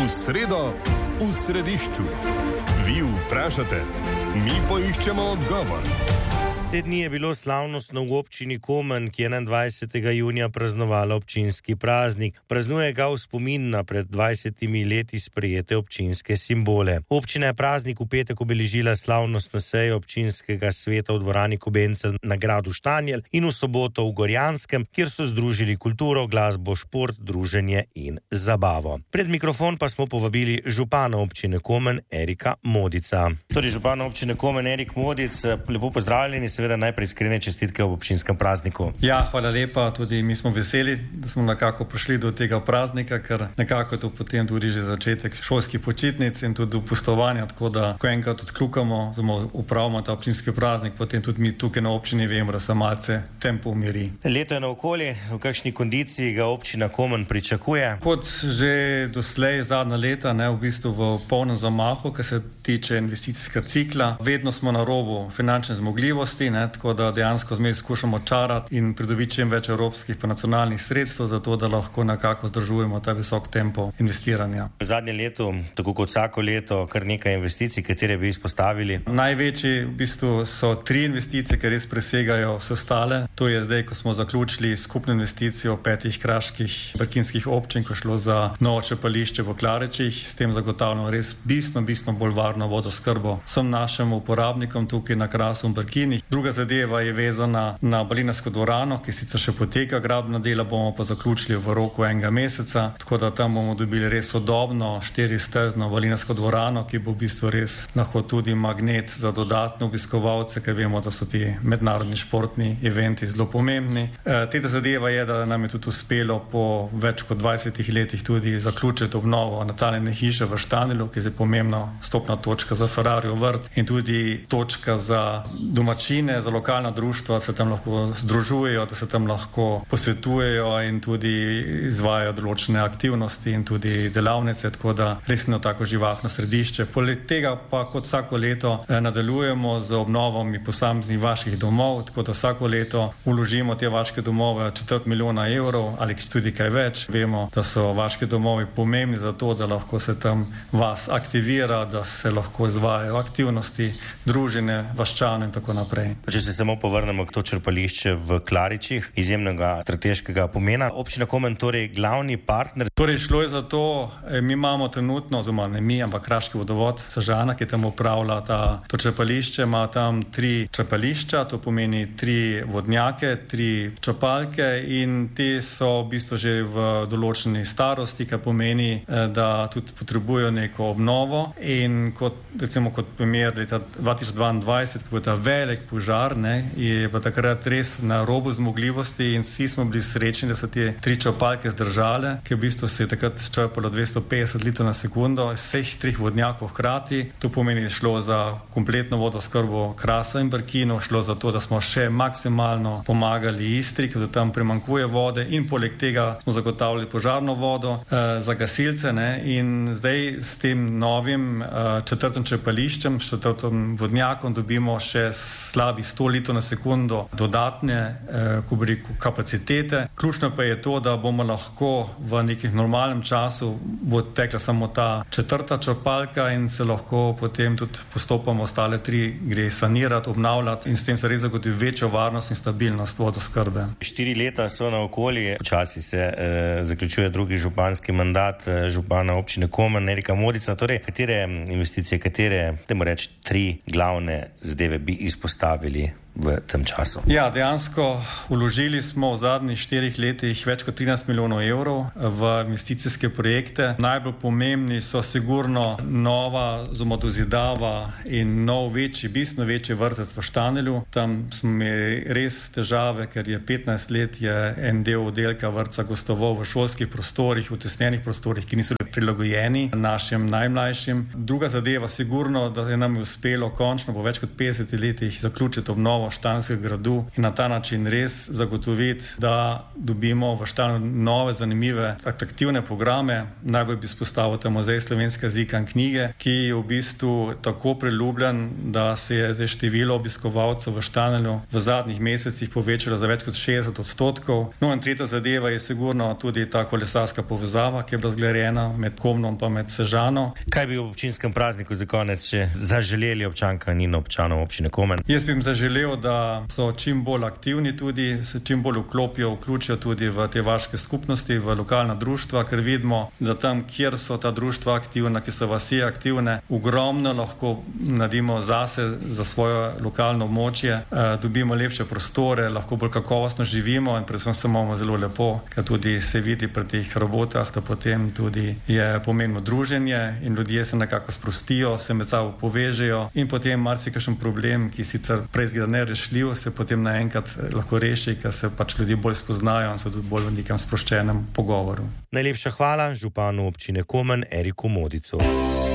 V sredo, v središču. Vi vprašate, mi poiščemo odgovor. Te dni je bilo slavnostno v občini Komen, ki je 21. junija praznovala občinski praznik. Praznuje ga v spomin na pred 20 leti sprejete občinske simbole. Občina je praznik v petek obeležila slavnostno sejo občinskega sveta v dvorani Kobencel na gradu Štanjel in v soboto v Gorjanskem, kjer so združili kulturo, glasbo, šport, druženje in zabavo. Pred mikrofon pa smo povabili župana občine Komen Erika Modica. Torej, župan občine Komen Erik Modic, lepo pozdravljeni, seveda najprej iskrene čestitke ob občinskem prazniku. Ja, hvala lepa, tudi mi smo veseli, da smo nekako prišli do tega praznika, ker nekako to potem tudi že začetek šolskih počitnic in tudi dopustovanja, tako da ko enkrat odkljukamo, upravimo ta občinski praznik, potem tudi mi tukaj na občini vemo, da se malce tempo umiri. Leto je naokoli, v kakšni kondiciji ga občina Komen pričakuje? Kot že doslej zadnja leta, v bistvu v polnem zamahu, kar se tiče investicijskega cikla, vedno smo na robu finančne zmogljivosti, tako da dejansko zmeraj skušamo čarati in pridobiti čim več evropskih pa nacionalnih sredstev, zato da lahko nekako zdržujemo ta visok tempo investiranja. V zadnjem letu, tako kot vsako leto, kar nekaj investicij, katere bi izpostavili? Največji v bistvu so 3 investicije, ki res presegajo vse ostale. To je zdaj, ko smo zaključili skupno investicijo 5 kraških brkinskih občin, ko je šlo za novo črpališče v Klaričih, s tem zagotavljamo res bistveno bolj varno vodoskrbo vsem našim uporabnikom tukaj na Krasu in Brkinih. Druga zadeva je vezana na Balinarsko dvorano, ki sicer še poteka gradbena dela, bomo pa zaključili v roku enega meseca, tako da tam bomo dobili res sodobno 4-stezno Balinarsko dvorano, ki bo v bistvu res lahko tudi magnet za dodatne obiskovalce, ker vemo, da so ti mednarodni športni eventi zelo pomembni. Tretja zadeva je, da nam je tudi uspelo po več kot 20 letih tudi zaključiti obnovo Natalijine hiše v Štanjelu, ki je pomembna stopna točka za Ferrarijev vrt in tudi točka za domačine, za lokalna društva, se tam lahko združujejo, da se tam lahko posvetujejo in tudi izvajajo določene aktivnosti in tudi delavnice, tako da resno tako živahno središče. Poleg tega pa kot vsako leto nadaljujemo z obnovami posameznih vaških domov, tako da vsako leto vložimo te vaške domove 250 milijona evrov ali tudi kaj več. Vemo, da so vaški domovi pomembni za to, da lahko se tam vas aktivira, da se lahko izvajajo aktivnosti, družine, vaščane in tako naprej. Če se samo povrnemo k to črpališče v Klaričih, izjemnega strateškega pomena. Občina Komen torej glavni partner. Torej šlo je za to, mi imamo trenutno, oziroma ne mi, ampak Kraški vodovod Sežana, ki tam upravlja to črpališče, ima tam 3 črpališča, to pomeni 3 vodnjake, 3 črpalke in te so v bistvu že v določeni starosti, kar pomeni, da tudi potrebujejo neko obnovo in kot primer leta 2022, ko je ta velik požar, je pa takrat res na robu zmogljivosti in vsi smo bili srečni, da so te 3 črpalke zdržale, ki v bistvu se je takrat črpalo 250 litrov na sekundo iz vseh 3 vodnjakov hkrati. To pomeni, šlo za kompletno vodoskrbo Krasa in Brkinov, šlo za to, da smo še maksimalno pomagali Istri, ker tam primanjkuje vode in poleg tega smo zagotavljali požarno vodo za gasilce in zdaj s tem novim 4. črpališčem, 4. vodnjakom dobimo še slabih 100 litrov na sekundo dodatne kapacitete. Ključno pa je to, da bomo lahko v nekih normalnem času bo tekla samo ta 4. črpalka in se lahko potem tudi postopoma ostale 3 gre sanirati, obnavljati in s tem se res zagotovi večjo varnost in stabilnost vodoskrbe. 4 leta so naokoli, počasi se zaključuje drugi županski mandat župana občine Komen Erika Modica. Torej, katere investicije, temu reči 3 glavne zadeve bi izpostavili v tem času? Ja, dejansko vložili smo v zadnjih 4 letih več kot 13 milijonov evrov v investicijske projekte. Najbolj pomembni so sigurno nova dozidava in bistveno večji vrtec v Štanjelu. Tam smo imeli res težave, ker je 15 let je en del oddelka vrtca gostoval v šolskih prostorih, v tesnenih prostorih, ki niso bili prilagojeni našim najmlajšim. Druga zadeva sigurno, da je nam uspelo končno po več kot 50 letih zaključiti obnovo Štanjskega gradu in na ta način res zagotoviti, da dobimo v Štanju nove, zanimive, atraktivne programe. Najbolj bi izpostavil ta muzej slovenskega jezika in knjige, ki je v bistvu tako priljubljen, da se je zdaj število obiskovalcev v Štanju v zadnjih mesecih povečalo za več kot 60%. No in tretja zadeva je sigurno tudi ta kolesarska povezava, ki je bila zgrajena med Komnom pa med Sežano. Kaj bi v občinskem prazniku za konec še zaželeli občankam in občanom občine Komen? Jaz bi jim zaželel, da so čim bolj aktivni tudi, se čim bolj vključijo tudi v te vaške skupnosti, v lokalna društva, ker vidimo, da tam, kjer so ta društva aktivna, ki so vasi aktivne, ogromno lahko naredimo zase, za svoje lokalno območje, dobimo lepše prostore, lahko bolj kakovostno živimo in predvsem se imamo zelo lepo, ker tudi se vidi pri teh robotah, da potem tudi je pomembno druženje in ljudje se nekako sprostijo, se med sabo povežejo in potem marsikakšen problem, ki sicer prej zgleda nerešljiv, se potem naenkrat lahko reši, ker se pač ljudje bolj spoznajo in so tudi bolj v nekem sproščenem pogovoru. Najlepša hvala županu občine Komen Eriku Modicu.